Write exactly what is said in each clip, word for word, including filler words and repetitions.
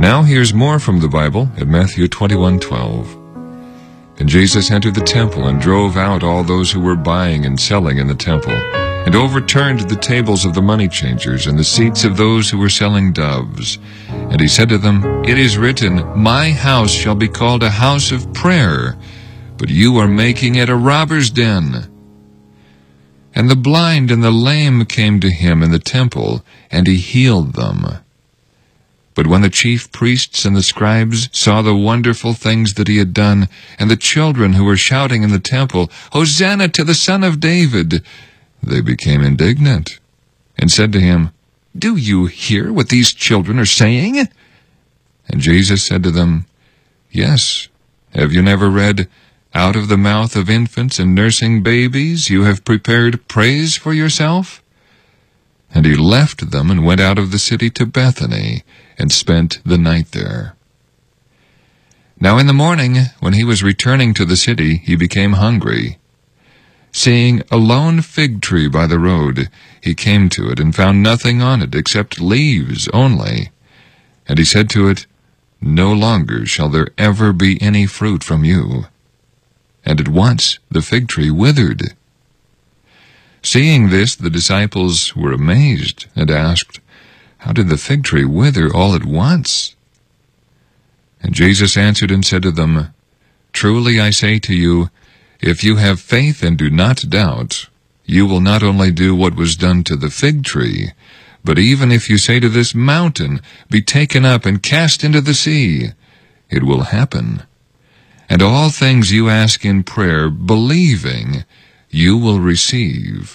Now here's more from the Bible in Matthew twenty-one twelve. And Jesus entered the temple and drove out all those who were buying and selling in the temple, and overturned the tables of the money changers and the seats of those who were selling doves. And he said to them, It is written, My house shall be called a house of prayer, but you are making it a robber's den. And the blind and the lame came to him in the temple, and he healed them. But when the chief priests and the scribes saw the wonderful things that he had done, and the children who were shouting in the temple, Hosanna to the Son of David, they became indignant, and said to him, Do you hear what these children are saying? And Jesus said to them, Yes. Have you never read, Out of the mouth of infants and nursing babies you have prepared praise for yourself? And he left them and went out of the city to Bethany, and spent the night there. Now in the morning, when he was returning to the city, he became hungry. Seeing a lone fig tree by the road, he came to it and found nothing on it except leaves only. And he said to it, No longer shall there ever be any fruit from you. And at once the fig tree withered. Seeing this, the disciples were amazed and asked, How did the fig tree wither all at once? And Jesus answered and said to them, Truly I say to you, if you have faith and do not doubt, you will not only do what was done to the fig tree, but even if you say to this mountain, Be taken up and cast into the sea, it will happen. And all things you ask in prayer, believing, you will receive.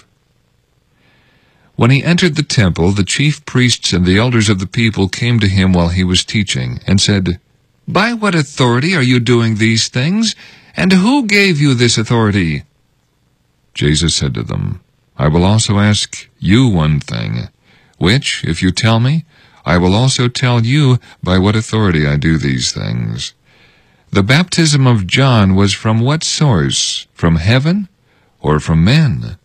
When he entered the temple, the chief priests and the elders of the people came to him while he was teaching, and said, By what authority are you doing these things? And who gave you this authority? Jesus said to them, I will also ask you one thing, which, if you tell me, I will also tell you by what authority I do these things. The baptism of John was from what source? From heaven or from men?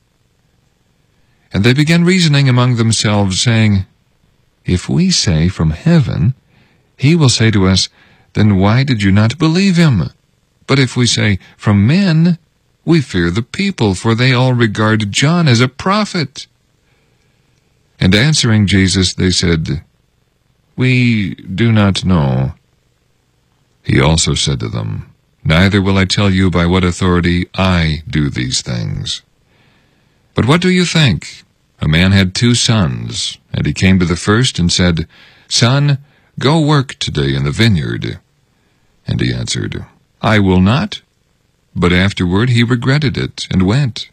And they began reasoning among themselves, saying, If we say from heaven, he will say to us, Then why did you not believe him? But if we say from men, we fear the people, for they all regard John as a prophet. And answering Jesus, they said, We do not know. He also said to them, Neither will I tell you by what authority I do these things. But what do you think? A man had two sons, and he came to the first and said, Son, go work today in the vineyard. And he answered, I will not. But afterward he regretted it, and went.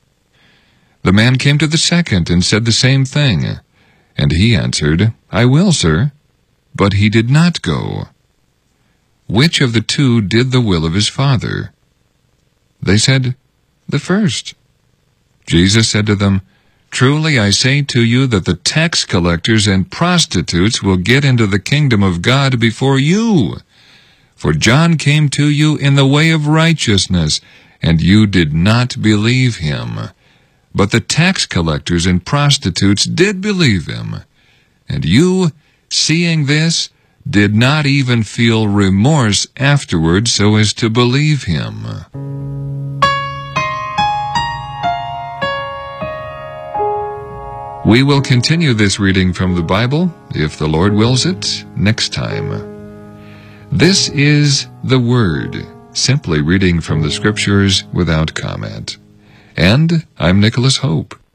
The man came to the second, and said the same thing. And he answered, I will, sir. But he did not go. Which of the two did the will of his father? They said, The first. Jesus said to them, Truly I say to you that the tax collectors and prostitutes will get into the kingdom of God before you. For John came to you in the way of righteousness, and you did not believe him. But the tax collectors and prostitutes did believe him. And you, seeing this, did not even feel remorse afterwards so as to believe him. We will continue this reading from the Bible, if the Lord wills it, next time. This is the Word, simply reading from the Scriptures without comment. And I'm Nicholas Hope.